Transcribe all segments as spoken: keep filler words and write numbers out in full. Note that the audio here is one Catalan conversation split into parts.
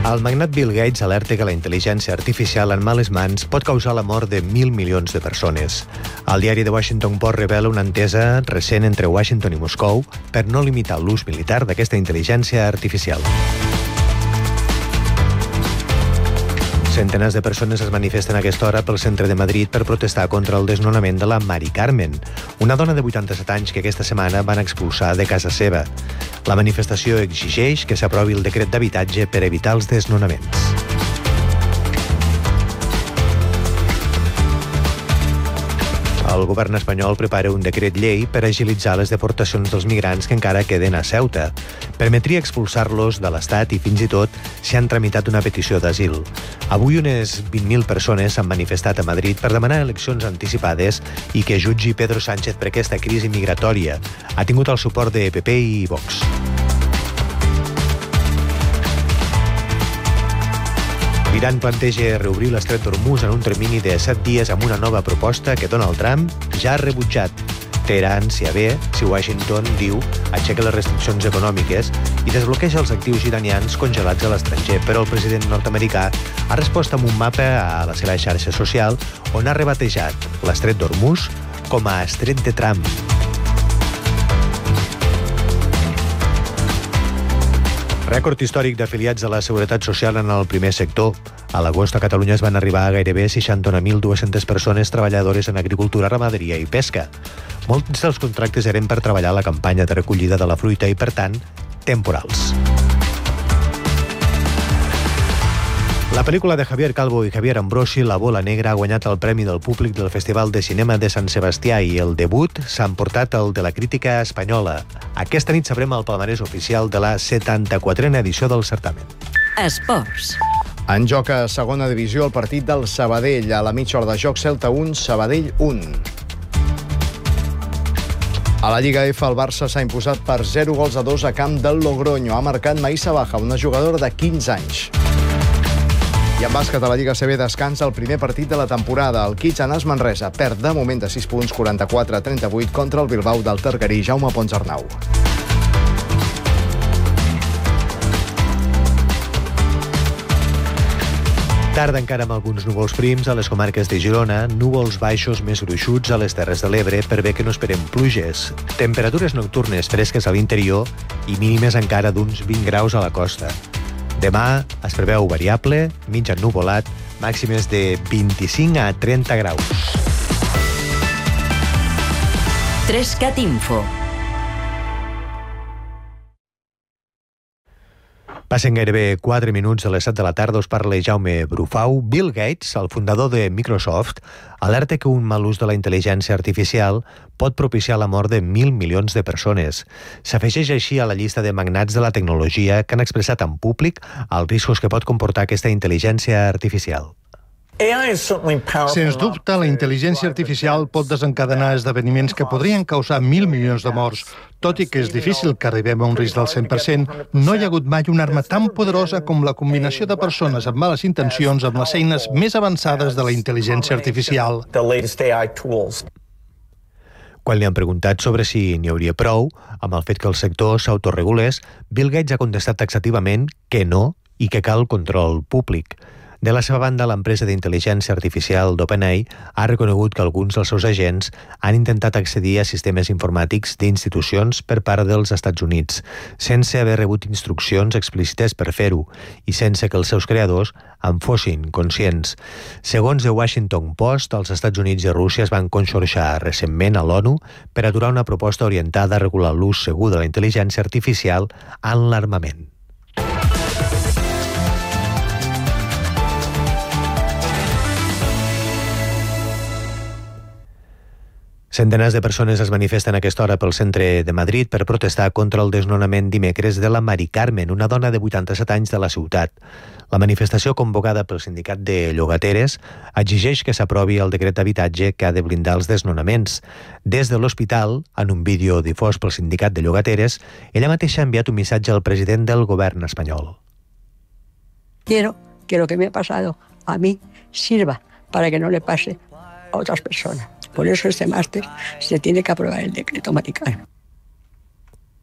El magnat Bill Gates alerta que la intel·ligència artificial en males mans pot causar la mort de mil milions de persones. El diari The Washington Post revela una entesa recent entre Washington i Moscou per no limitar l'ús militar d'aquesta intel·ligència artificial. Centenars de persones es manifesten a aquesta hora pel centre de Madrid per protestar contra el desnonament de la Mari Carmen, una dona de vuitanta-set anys que aquesta setmana van expulsar de casa seva. La manifestació exigeix que s'aprovi el decret d'habitatge per evitar els desnonaments. El govern espanyol prepara un decret llei per agilitzar les deportacions dels migrants que encara queden a Ceuta. Permetria expulsar-los de l'Estat i fins i tot s'hi han tramitat una petició d'asil. Avui unes vint mil persones s'han manifestat a Madrid per demanar eleccions anticipades i que jutgi Pedro Sánchez per aquesta crisi migratòria. Ha tingut el suport de P P i Vox. L'Iran planteja reobrir l'estret d'Hormuz en un termini de set dies amb una nova proposta que Donald Trump ja ha rebutjat. Teheran s'hi avé si Washington, diu, aixeca les restriccions econòmiques i desbloqueja els actius iranians congelats a l'estranger, però el president nord-americà ha respost amb un mapa a la seva xarxa social on ha rebatejat l'estret d'Hormuz com a estret de Trump. Rècord històric d'afiliats a la Seguretat Social en el primer sector. A l'agost a Catalunya es van arribar a gairebé seixanta mil dues-centes persones treballadores en agricultura, ramaderia i pesca. Molts dels contractes eren per treballar a la campanya de recollida de la fruita i, per tant, temporals. La pel·lícula de Javier Calvo i Javier Ambrosi, La bola negra, ha guanyat el Premi del Públic del Festival de Cinema de Sant Sebastià i el debut s'ha emportat el de la crítica espanyola. Aquesta nit sabrem el palmarès oficial de la setanta-quatrena edició del certamen. Esports. En joc a segona divisió el partit del Sabadell. A la mitja hora de joc, Celta un, Sabadell un. A la Lliga F, el Barça s'ha imposat per zero gols a dos a camp del Logroño. Ha marcat Maïssa Baja, una jugadora de quinze anys. I en bàsquet a la Lliga C B descansa el primer partit de la temporada. El Kitsanas Manresa perd de moment de sis punts, quaranta-quatre a trenta-vuit, contra el Bilbao del Targarí Jaume Ponsarnau. Tarda encara amb alguns núvols prims a les comarques de Girona, núvols baixos més gruixuts a les Terres de l'Ebre, per bé que no esperem pluges. Temperatures nocturnes fresques a l'interior i mínimes encara d'uns vint graus a la costa. Demà es preveu variable, mig ennuvolat, màximes de vint-i-cinc a trenta graus. Trescat Info. Passen gairebé quatre minuts de les set de la tarda, us parla Jaume Brufau. Bill Gates, el fundador de Microsoft, alerta que un mal ús de la intel·ligència artificial pot propiciar la mort de mil milions de persones. S'afegeix així a la llista de magnats de la tecnologia que han expressat en públic els riscos que pot comportar aquesta intel·ligència artificial. Sens dubte, la intel·ligència artificial pot desencadenar esdeveniments que podrien causar mil milions de morts. Tot i que és difícil que arribem a un risc del cent per cent, no hi ha hagut mai una arma tan poderosa com la combinació de persones amb males intencions amb les eines més avançades de la intel·ligència artificial. Quan li han preguntat sobre si n'hi hauria prou, amb el fet que el sector s'autoregulés, Bill Gates ha contestat taxativament que no i que cal control públic. De la seva banda, l'empresa d'intel·ligència artificial d'OpenAI ha reconegut que alguns dels seus agents han intentat accedir a sistemes informàtics d'institucions per part dels Estats Units, sense haver rebut instruccions explícites per fer-ho i sense que els seus creadors en fossin conscients. Segons The Washington Post, els Estats Units i Rússia es van conxorxar recentment a l'ONU per aturar una proposta orientada a regular l'ús segur de la intel·ligència artificial en l'armament. Centenars de persones es manifesten a aquesta hora pel centre de Madrid per protestar contra el desnonament dimecres de la Mari Carmen, una dona de vuitanta-set anys de la ciutat. La manifestació convocada pel sindicat de llogateres exigeix que s'aprovi el decret d'habitatge que ha de blindar els desnonaments. Des de l'hospital, en un vídeo difós pel sindicat de llogateres, ella mateixa ha enviat un missatge al president del govern espanyol. Quiero que lo que me ha pasado a mí sirva para que no le pase a otras personas. Por eso este martes se tiene que aprobar el decreto Mari Carmen.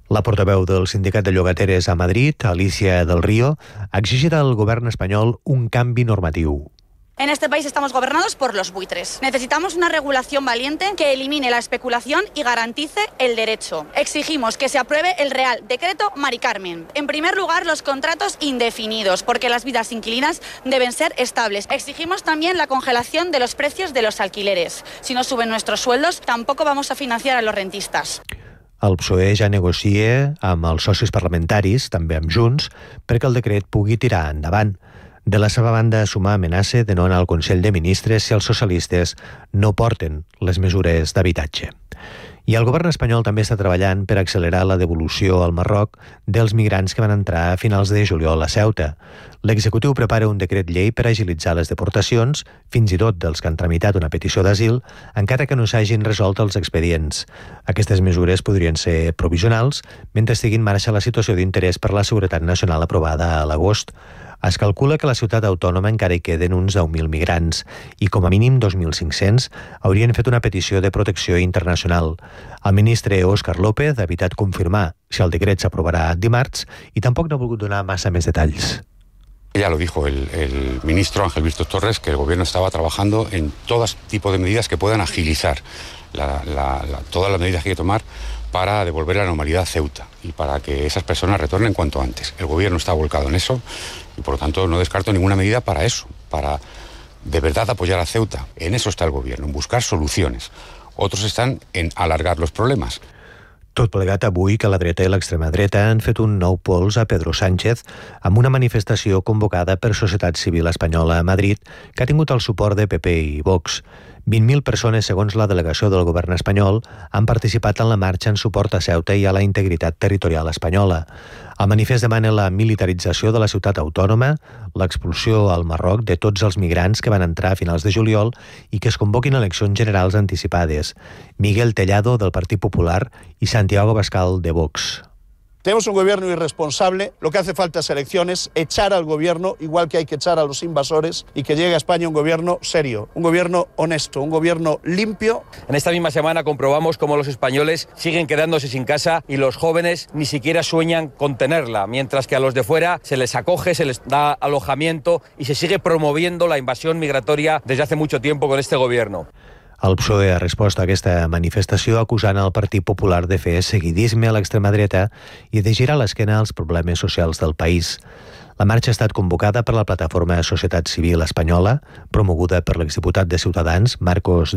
La portaveu del Sindicat de Llogateres a Madrid, Alicia del Río, ha exigit al govern espanyol un canvi normatiu. En este país estamos gobernados por los buitres. Necesitamos una regulación valiente que elimine la especulación y garantice el derecho. Exigimos que se apruebe el Real Decreto Mari Carmen. En primer lugar, los contratos indefinidos, porque las vidas inquilinas deben ser estables. Exigimos también la congelación de los precios de los alquileres. Si no suben nuestros sueldos, tampoco vamos a financiar a los rentistas. El P S O E ja negocia amb els socis parlamentaris, també amb Junts, perquè el decret pugui tirar endavant. De la seva banda, Sumar amenaça de no anar al Consell de Ministres si els socialistes no porten les mesures d'habitatge. I el govern espanyol també està treballant per accelerar la devolució al Marroc dels migrants que van entrar a finals de juliol a Ceuta. L'executiu prepara un decret llei per agilitzar les deportacions, fins i tot dels que han tramitat una petició d'asil, encara que no s'hagin resolt els expedients. Aquestes mesures podrien ser provisionals mentre estigui en marxa la situació d'interès per la seguretat nacional aprovada a l'agost. Es calcula que a la ciutat autònoma encara hi queden uns deu mil migrants i com a mínim dos mil cinc-cents haurien fet una petició de protecció internacional. El ministre Óscar López ha evitat confirmar si el decret s'aprovarà dimarts i tampoc no ha volgut donar massa més detalls. Ya lo dijo el, el ministro Ángel Víctor Torres, que el gobierno estaba trabajando en todo tipo de medidas que puedan agilizar la, la, la, todas las medidas que hay que tomar para devolver la normalidad a Ceuta y para que esas personas retornen cuanto antes. El gobierno está volcado en eso y por lo tanto no descarto ninguna medida para eso, para de verdad apoyar a Ceuta. En eso está el gobierno, en buscar soluciones. Otros están en alargar los problemas. Tot plegat avui que la dreta i l'extrema dreta han fet un nou pols a Pedro Sánchez amb una manifestació convocada per Societat Civil Espanyola a Madrid que ha tingut el suport de P P i Vox. vint mil persones, segons la delegació del govern espanyol, han participat en la marxa en suport a Ceuta i a la integritat territorial espanyola. El manifest demana la militarització de la ciutat autònoma, l'expulsió al Marroc de tots els migrants que van entrar a finals de juliol i que es convoquin eleccions generals anticipades. Miguel Tellado, del Partit Popular, i Santiago Abascal, de Vox. Tenemos un gobierno irresponsable, lo que hace falta es elecciones, echar al gobierno, igual que hay que echar a los invasores, y que llegue a España un gobierno serio, un gobierno honesto, un gobierno limpio. En esta misma semana comprobamos cómo los españoles siguen quedándose sin casa y los jóvenes ni siquiera sueñan con tenerla, mientras que a los de fuera se les acoge, se les da alojamiento y se sigue promoviendo la invasión migratoria desde hace mucho tiempo con este gobierno. El P S O E ha respost a aquesta manifestació acusant el Partit Popular de fer seguidisme a l'extrema dreta i de girar l'esquena als problemes socials del país. La marxa ha estat convocada per la plataforma Societat Civil Espanyola, promoguda per l'exdiputat de Ciutadans, Marcos